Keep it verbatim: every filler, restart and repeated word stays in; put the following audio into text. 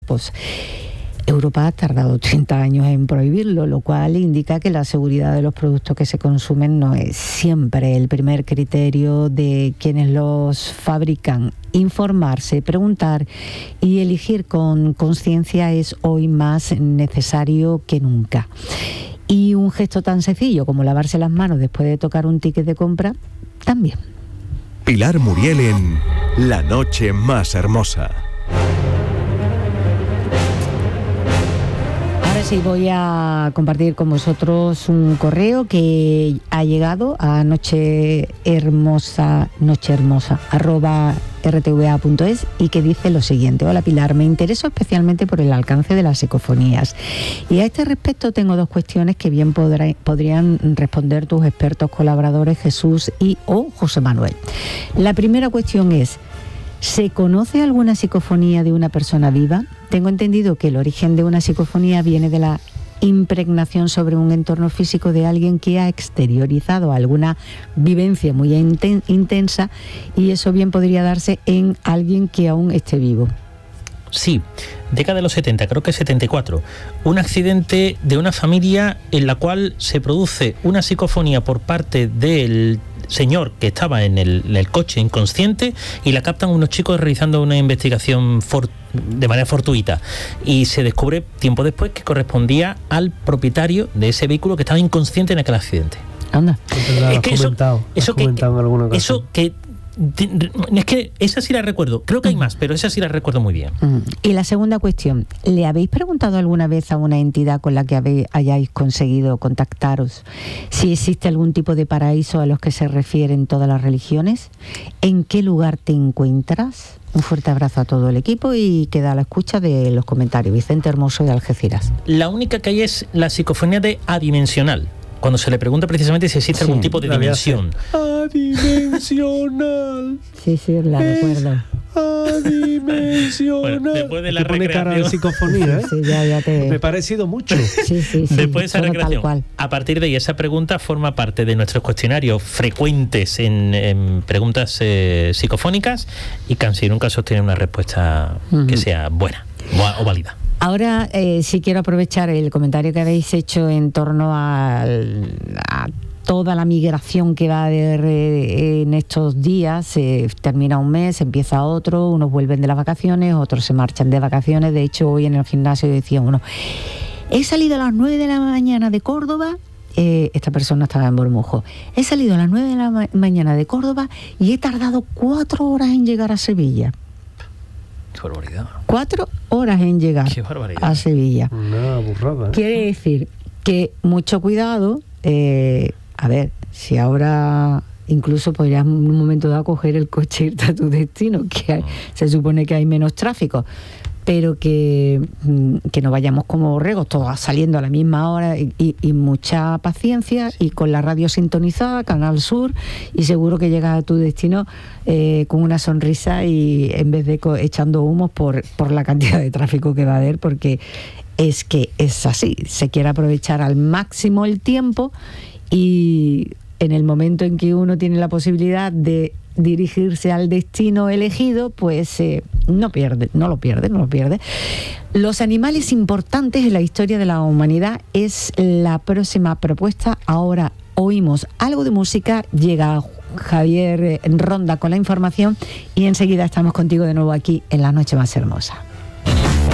cuerpos. Europa ha tardado treinta años en prohibirlo, lo cual indica que la seguridad de los productos que se consumen no es siempre el primer criterio de quienes los fabrican. Informarse, preguntar y elegir con conciencia es hoy más necesario que nunca. Y un gesto tan sencillo como lavarse las manos después de tocar un ticket de compra, también. Pilar Muriel en La Noche Más Hermosa. Ahora sí voy a compartir con vosotros un correo que ha llegado a noche hermosa, noche hermosa, arroba r t v a punto es y que dice lo siguiente: hola Pilar, me intereso especialmente por el alcance de las psicofonías y a este respecto tengo dos cuestiones que bien podrá, podrían responder tus expertos colaboradores Jesús y o José Manuel. La primera cuestión es: ¿se conoce alguna psicofonía de una persona viva? Tengo entendido que el origen de una psicofonía viene de la impregnación sobre un entorno físico de alguien que ha exteriorizado alguna vivencia muy inten- intensa y eso bien podría darse en alguien que aún esté vivo. Sí, década de los setenta, creo que setenta y cuatro, un accidente de una familia en la cual se produce una psicofonía por parte del señor que estaba en el, en el coche inconsciente y la captan unos chicos realizando una investigación for, de manera fortuita y se descubre tiempo después que correspondía al propietario de ese vehículo que estaba inconsciente en aquel accidente. Anda. Es que eso, eso que, que eso que es que esa sí la recuerdo, creo que hay más, pero esa sí la recuerdo muy bien. Y la segunda cuestión, ¿le habéis preguntado alguna vez a una entidad con la que habéis, hayáis conseguido contactaros si existe algún tipo de paraíso a los que se refieren todas las religiones? ¿En qué lugar te encuentras? Un fuerte abrazo a todo el equipo y queda a la escucha de los comentarios. Vicente Hermoso de Algeciras. La única que hay es la psicofonía de adimensional, cuando se le pregunta precisamente si existe sí, algún tipo de dimensión. Adimensional. Sí, sí, la es recuerdo. Adimensional. Bueno, después de la pone recreación. Cara de psicofonía, ¿eh? Sí, ya, ya te... Me ha parecido mucho. Sí, sí, sí. Después de esa recreación. A partir de ahí, esa pregunta forma parte de nuestros cuestionarios frecuentes en, en preguntas eh, psicofónicas y casi nunca sostiene una respuesta uh-huh. que sea buena o válida. Ahora eh, sí quiero aprovechar el comentario que habéis hecho en torno a, a toda la migración que va a haber eh, en estos días. Eh, termina un mes, empieza otro, unos vuelven de las vacaciones, otros se marchan de vacaciones. De hecho, hoy en el gimnasio decía uno, he salido a las nueve de la mañana de Córdoba. Eh, esta persona estaba en Bormujo. He salido a las nueve de la ma- mañana de Córdoba y he tardado cuatro horas en llegar a Sevilla. Qué barbaridad. Cuatro horas en llegar a Sevilla. Una burrada, ¿eh? Quiere decir que mucho cuidado. Eh, a ver, si ahora incluso podrías en un momento dado coger el coche e irte a tu destino, que hay, se supone que hay menos tráfico, pero que, que no vayamos como borregos, todos saliendo a la misma hora y, y, y mucha paciencia y con la radio sintonizada, Canal Sur, y seguro que llegas a tu destino eh, con una sonrisa y en vez de co- echando humos por, por la cantidad de tráfico que va a haber, porque es que es así, se quiere aprovechar al máximo el tiempo y en el momento en que uno tiene la posibilidad de dirigirse al destino elegido, pues eh, no pierde, no lo pierde, no lo pierde. Los animales importantes en la historia de la humanidad es la próxima propuesta. Ahora oímos algo de música, llega Javier Ronda con la información y enseguida estamos contigo de nuevo aquí en La Noche Más Hermosa.